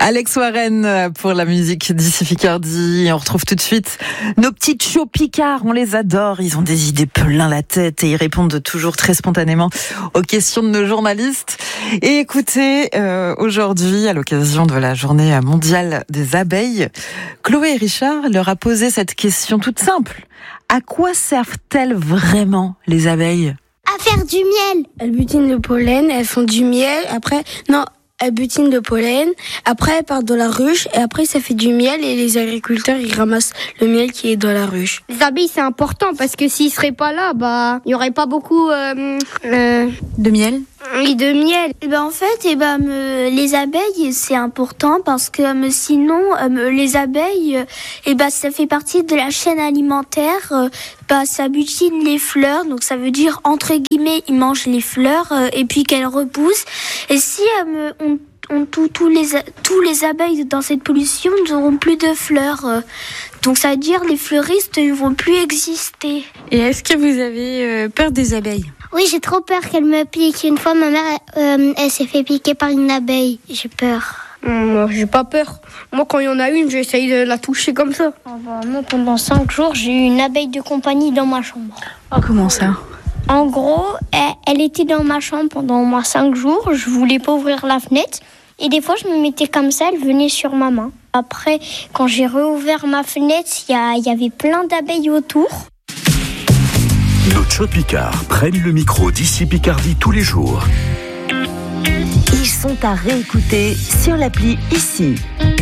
Alex Warren pour la musique d'ici Picardie. On retrouve tout de suite nos petits chauds picards. On les adore. Ils ont des idées plein la tête et ils répondent toujours très spontanément aux questions de nos journalistes. Et écoutez, aujourd'hui, à l'occasion de la journée mondiale des abeilles, Chloé et Richard leur a posé cette question toute simple. À quoi servent-elles vraiment les abeilles ? À faire du miel. Elles butinent le pollen, elles font du miel, elles butinent le pollen, après elles partent dans la ruche, et après ça fait du miel, et les agriculteurs ils ramassent le miel qui est dans la ruche. Les abeilles c'est important, parce que s'ils seraient pas là, il y aurait pas beaucoup de miel. Oui, de miel. En fait, les abeilles, c'est important parce que sinon, les abeilles, ça fait partie de la chaîne alimentaire. Ça butine les fleurs, donc ça veut dire, entre guillemets, ils mangent les fleurs et puis qu'elles repoussent. Et si tous les abeilles dans cette pollution, nous n'auront plus de fleurs. Donc ça veut dire les fleuristes ne vont plus exister. Et est-ce que vous avez peur des abeilles ? Oui, j'ai trop peur qu'elle me pique. Une fois, ma mère, elle s'est fait piquer par une abeille. J'ai peur. Moi, j'ai pas peur. Moi, quand il y en a une, j'essaye de la toucher comme ça. Moi, pendant 5 jours, j'ai eu une abeille de compagnie dans ma chambre. Oh, comment ça ? En gros, elle était dans ma chambre pendant au moins 5 jours. Je voulais pas ouvrir la fenêtre. Et des fois, je me mettais comme ça, elle venait sur ma main. Après, quand j'ai réouvert ma fenêtre, il y avait plein d'abeilles autour. Nos chauds picards prennent le micro d'ici Picardie tous les jours. Ils sont à réécouter sur l'appli Ici.